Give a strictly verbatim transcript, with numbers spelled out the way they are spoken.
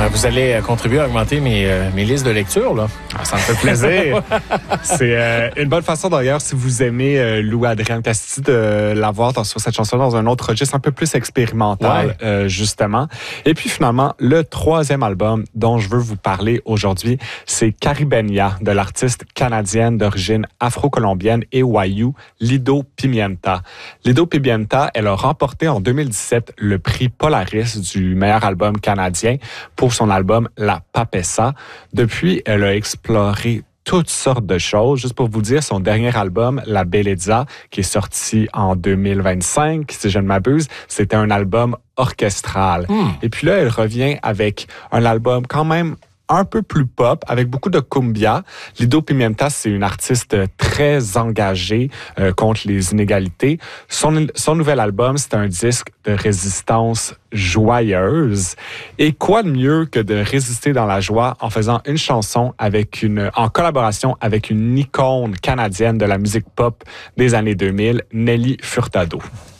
Euh, vous allez contribuer à augmenter mes, euh, mes listes de lecture, là. Ah, ça me fait plaisir. C'est euh, une bonne façon, d'ailleurs, si vous aimez euh, Louis-Adrien Castillo, de l'avoir dans, sur cette chanson dans un autre registre un peu plus expérimental, ouais. euh, justement. Et puis, finalement, le troisième album dont je veux vous parler aujourd'hui, c'est Caribenia, de l'artiste canadienne d'origine afro-colombienne et wayuu, Lido Pimienta. Lido Pimienta, elle a remporté en deux mille dix-sept le prix Polaris du meilleur album canadien pour son album La Papessa. Depuis, elle a exploré toutes sortes de choses. Juste pour vous dire, son dernier album, La Bellezza, qui est sorti en deux mille vingt-cinq, si je ne m'abuse, c'était un album orchestral. Mm. Et puis là, elle revient avec un album quand même un peu plus pop, avec beaucoup de cumbia. Lido Pimienta, c'est une artiste très engagée euh, contre les inégalités. Son, son nouvel album, c'est un disque de résistance joyeuse. Et quoi de mieux que de résister dans la joie en faisant une chanson avec une, en collaboration avec une icône canadienne de la musique pop des années deux mille, Nelly Furtado.